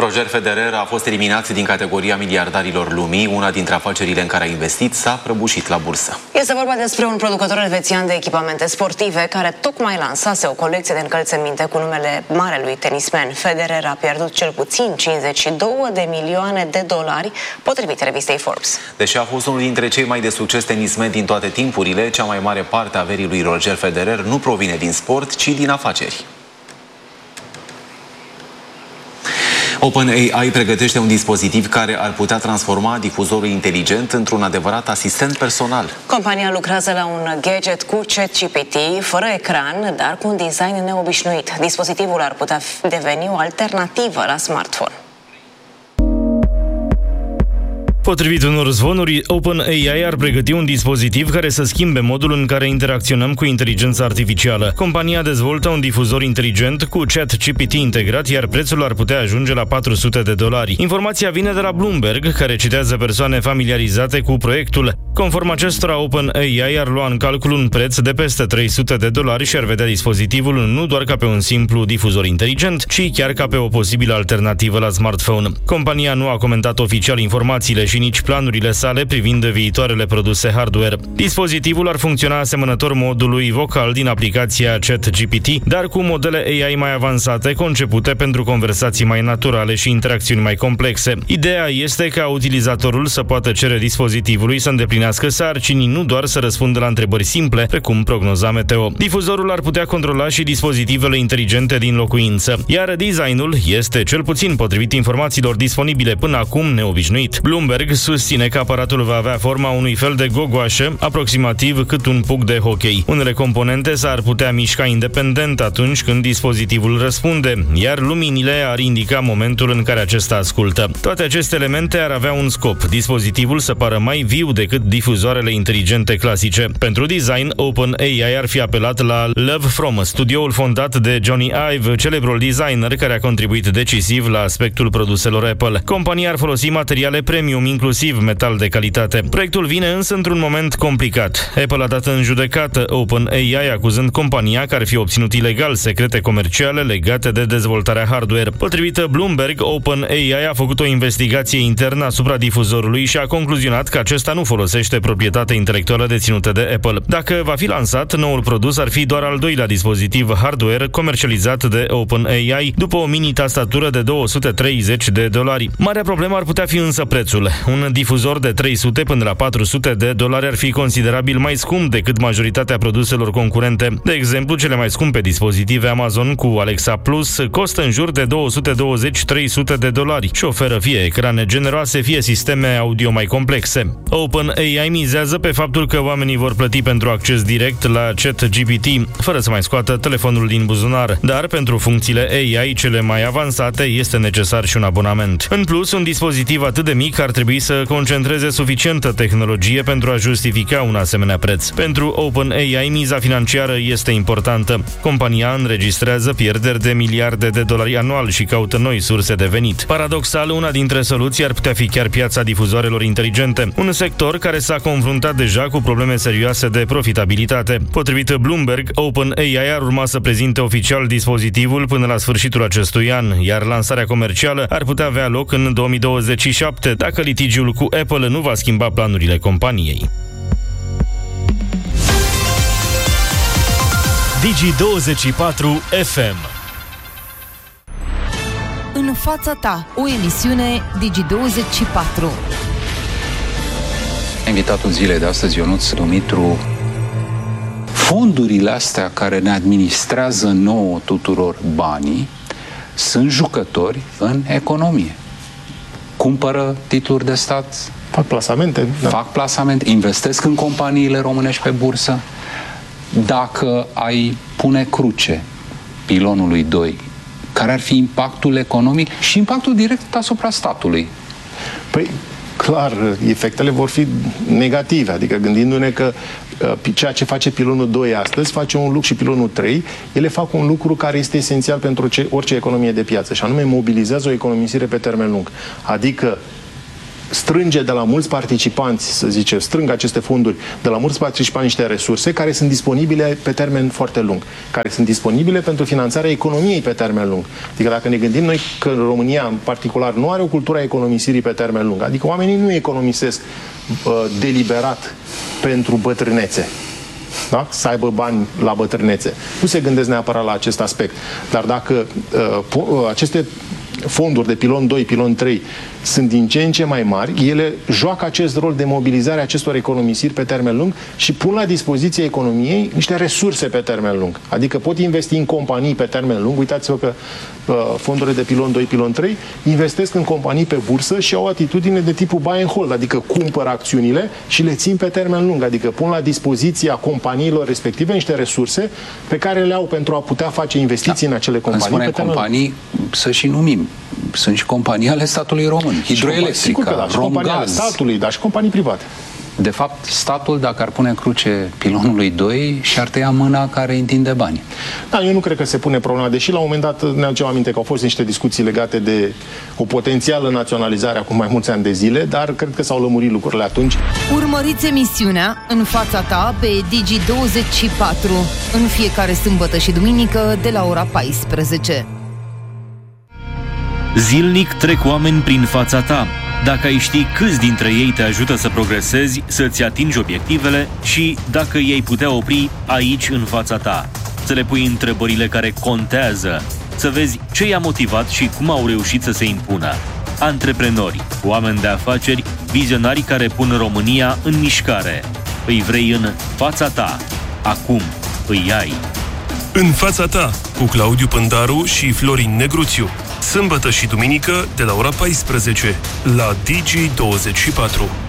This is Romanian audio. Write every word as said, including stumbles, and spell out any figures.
Roger Federer a fost eliminat din categoria miliardarilor lumii. Una dintre afacerile în care a investit s-a prăbușit la bursă. Este vorba despre un producător elvețian de echipamente sportive care tocmai lansase o colecție de încălțăminte cu numele marelui tenismen. Federer a pierdut cel puțin cincizeci și două de milioane de dolari, potrivit revistei Forbes. Deși a fost unul dintre cei mai de succes tenismeni din toate timpurile, cea mai mare parte a averii lui Roger Federer nu provine din sport, ci din afaceri. OpenAI pregătește un dispozitiv care ar putea transforma difuzorul inteligent într-un adevărat asistent personal. Compania lucrează la un gadget cu ChatGPT, fără ecran, dar cu un design neobișnuit. Dispozitivul ar putea deveni o alternativă la smartphone. Potrivit unor zvonuri, OpenAI ar pregăti un dispozitiv care să schimbe modul în care interacționăm cu inteligența artificială. Compania dezvoltă un difuzor inteligent cu ChatGPT integrat, iar prețul ar putea ajunge la patru sute de dolari. Informația vine de la Bloomberg, care citează persoane familiarizate cu proiectul. Conform acestora, OpenAI ar lua în calcul un preț de peste trei sute de dolari și ar vedea dispozitivul nu doar ca pe un simplu difuzor inteligent, ci chiar ca pe o posibilă alternativă la smartphone. Compania nu a comentat oficial informațiile și nici planurile sale privind viitoarele produse hardware. Dispozitivul ar funcționa asemănător modului vocal din aplicația ChatGPT, dar cu modele A I mai avansate, concepute pentru conversații mai naturale și interacțiuni mai complexe. Ideea este ca utilizatorul să poată cere dispozitivului să îndeplinească sarcini, nu doar să răspundă la întrebări simple, precum prognoza meteo. Difuzorul ar putea controla și dispozitivele inteligente din locuință, iar designul este, cel puțin potrivit informațiilor disponibile până acum, neobișnuit. Bloomberg susține că aparatul va avea forma unui fel de gogoașă, aproximativ cât un puc de hockey. Unele componente s-ar putea mișca independent atunci când dispozitivul răspunde, iar luminile ar indica momentul în care acesta ascultă. Toate aceste elemente ar avea un scop: dispozitivul să pară mai viu decât difuzoarele inteligente clasice. Pentru design, OpenAI ar fi apelat la Love From, studioul fondat de Johnny Ive, celebrul designer care a contribuit decisiv la aspectul produselor Apple. Compania ar folosi materiale premium, inclusiv metal de calitate. Proiectul vine însă într-un moment complicat. Apple a dat în judecată OpenAI, acuzând compania că ar fi obținut ilegal secrete comerciale legate de dezvoltarea hardware. Potrivit Bloomberg, OpenAI a făcut o investigație internă asupra difuzorului și a concluzionat că acesta nu folosește proprietatea intelectuală deținută de Apple. Dacă va fi lansat, noul produs ar fi doar al doilea dispozitiv hardware comercializat de OpenAI, după o mini-tastatură de două sute treizeci de dolari. Marea problemă ar putea fi însă prețul. Un difuzor de trei sute până la patru sute de dolari ar fi considerabil mai scump decât majoritatea produselor concurente. De exemplu, cele mai scumpe dispozitive Amazon cu Alexa Plus costă în jur de două sute douăzeci - trei sute de dolari și oferă fie ecrane generoase, fie sisteme audio mai complexe. OpenAI mizează pe faptul că oamenii vor plăti pentru acces direct la ChatGPT, fără să mai scoată telefonul din buzunar. Dar pentru funcțiile A I cele mai avansate este necesar și un abonament. În plus, un dispozitiv atât de mic ar trebui să concentreze suficientă tehnologie pentru a justifica un asemenea preț. Pentru OpenAI, miza financiară este importantă. Compania înregistrează pierderi de miliarde de dolari anual și caută noi surse de venit. Paradoxal, una dintre soluții ar putea fi chiar piața difuzoarelor inteligente, un sector care s-a confruntat deja cu probleme serioase de profitabilitate. Potrivit Bloomberg, OpenAI ar urma să prezinte oficial dispozitivul până la sfârșitul acestui an, iar lansarea comercială ar putea avea loc în două mii douăzeci și șapte, dacă litigiul cu Apple nu va schimba planurile companiei. Digi douăzeci și patru F M. În fața ta, o emisiune Digi douăzeci și patru. Invitatul zilei de astăzi, Ionuț Dumitru. Fondurile astea care ne administrează nouă tuturor banii sunt jucători în economie. Cumpără titluri de stat, fac plasamente, da. fac plasamente, investesc în companiile românești pe bursă. Dacă ai pune cruce pilonului doi, care ar fi impactul economic și impactul direct asupra statului? Păi, clar, efectele vor fi negative, adică gândindu-ne că uh, ceea ce face pilonul doi astăzi face un lucru și pilonul trei, ele fac un lucru care este esențial pentru ce, orice economie de piață, și anume mobilizează o economisire pe termen lung. Adică strânge de la mulți participanți, să zicem, strâng aceste fonduri de la mulți participanți niște resurse care sunt disponibile pe termen foarte lung, care sunt disponibile pentru finanțarea economiei pe termen lung. Adică dacă ne gândim noi că România în particular nu are o cultură a economisirii pe termen lung, adică oamenii nu economisesc uh, deliberat pentru bătrânețe. Da? Să aibă bani la bătrânețe. Nu se gândesc neapărat la acest aspect. Dar dacă uh, aceste fonduri de pilon doi, pilon trei sunt din ce în ce mai mari, ele joacă acest rol de mobilizare a acestor economisiri pe termen lung și pun la dispoziție economiei niște resurse pe termen lung. Adică pot investi în companii pe termen lung. Uitați-vă că uh, fondurile de pilon doi, pilon trei investesc în companii pe bursă și au o atitudine de tipul buy and hold, adică cumpără acțiunile și le țin pe termen lung, adică pun la dispoziția companiilor respective niște resurse pe care le au pentru a putea face investiții da. în acele companii. Când spunem companii, să și numim. Sunt și companii ale statului român. Hidroelectrica, da, și companii ale statului, dar și companii private. De fapt, statul, dacă ar pune în cruce pilonului doi, și-ar tăia mâna care întinde bani. Da, eu nu cred că se pune problema, deși la un moment dat ne aducem aminte că au fost niște discuții legate de o potențială naționalizare acum mai mulți ani de zile, dar cred că s-au lămurit lucrurile atunci. Urmăriți emisiunea În fața ta pe Digi douăzeci și patru în fiecare sâmbătă și duminică de la ora paisprezece. Zilnic trec oameni prin fața ta. Dacă ai ști câți dintre ei te ajută să progresezi, să-ți atingi obiectivele și dacă i-ai putea opri aici în fața ta, să le pui întrebările care contează, să vezi ce i-a motivat și cum au reușit să se impună. Antreprenori, oameni de afaceri, vizionari care pun România în mișcare. Îi vrei în fața ta. Acum îi ai. În fața ta, cu Claudiu Pândaru și Florin Negruțiu. Sâmbătă și duminică de la ora paisprezece la Digi douăzeci și patru.